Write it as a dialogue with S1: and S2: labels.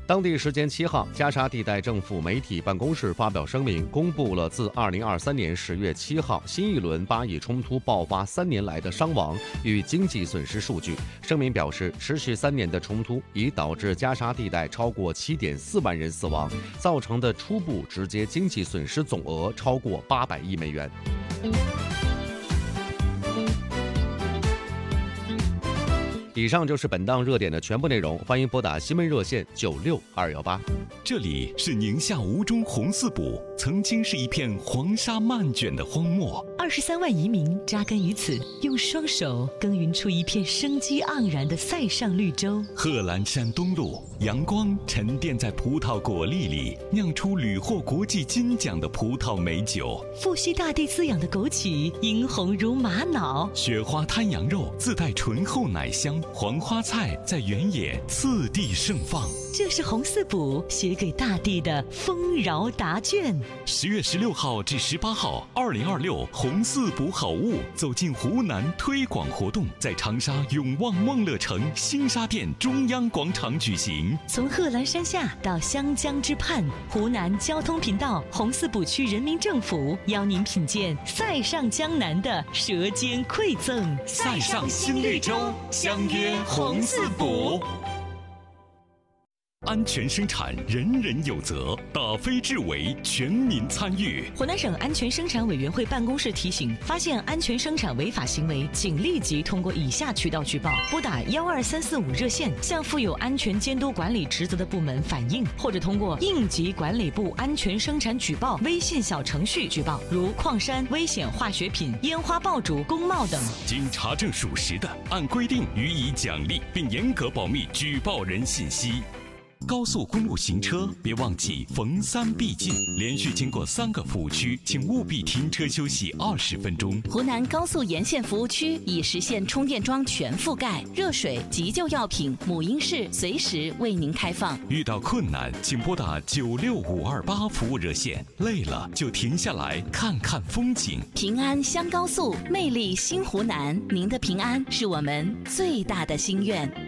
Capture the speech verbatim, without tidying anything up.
S1: 当地时间七号，加沙地带政府媒体办公室发表声明，公布了自二零二三年十月七号新一轮巴以冲突爆发三年来的伤亡与经济损失数据。声明表示，持续三年的冲突已导致加沙地带超过七点四万人死亡，造成的初步直接经济损失总额超过八百亿美元。以上就是本档热点的全部内容，欢迎拨打新闻热线九六二幺八。
S2: 这里是宁夏吴中红四堡，曾经是一片黄沙漫卷的荒漠，
S3: 二十三万移民扎根于此，用双手耕耘出一片生机盎然的塞上绿洲。
S2: 贺兰山东麓，阳光沉淀在葡萄果粒里，酿出屡获国际金奖的葡萄美酒。
S3: 富硒大地滋养的枸杞，殷红如玛瑙。
S2: 雪花滩羊肉自带醇厚奶香，黄花菜在原野次第盛放。
S3: 这是红四堡写给大地的丰饶答卷。
S2: 十月十六号至十八号，二零二六红四堡好物走进湖南推广活动在长沙永旺梦乐城新沙店中央广场举行。
S3: 从贺兰山下到湘江之畔，湖南交通频道红四堡区人民政府邀您品鉴塞上江南的舌尖馈赠。
S2: 塞上新绿洲，相约红四堡。安全生产，人人有责，打非治为，全民参与。
S3: 湖南省安全生产委员会办公室提醒：发现安全生产违法行为，请立即通过以下渠道举报：拨打幺二三四五热线，向负有安全监督管理职责的部门反映，或者通过应急管理部安全生产举报微信小程序举报，如矿山、危险化学品、烟花爆竹、工贸等。
S2: 经查证属实的，按规定予以奖励，并严格保密举报人信息。高速公路行车别忘记逢三必进，连续经过三个服务区，请务必停车休息二十分钟。
S4: 湖南高速沿线服务区已实现充电桩全覆盖，热水、急救药品、母婴室随时为您开放。
S2: 遇到困难，请拨打九六五二八服务热线。累了就停下来看看风景。
S4: 平安乡高速，魅力新湖南，您的平安是我们最大的心愿。